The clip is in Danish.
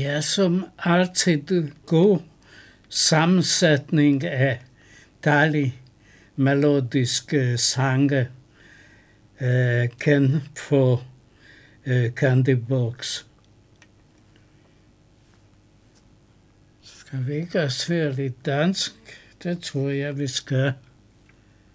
Ja, som altid god sammensætning af dejlige melodiske sange kendt på Candy Box. Skal vi ikke også høre lidt dansk? Det tror jeg, vi skal.